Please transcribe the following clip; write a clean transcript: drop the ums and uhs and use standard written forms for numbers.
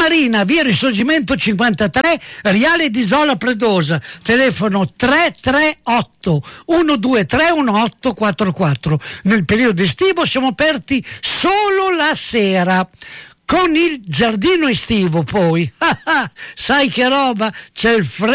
Marina, via Risorgimento 53, Riale di Isola Predosa, telefono 338 123 1844. Nel periodo estivo siamo aperti solo la sera. Con il giardino estivo poi, sai che roba, c'è il freddo